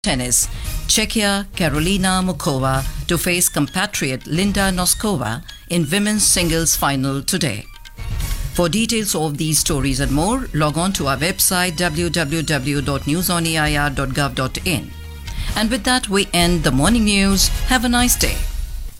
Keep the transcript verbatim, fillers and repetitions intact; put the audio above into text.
Tennis, Czechia Karolina Mukova to face compatriot Linda Noskova in women's singles final today. For details of these stories and more, log on to our website w w w dot news on e i r dot gov dot in. And with that, we end the morning news. Have a nice day.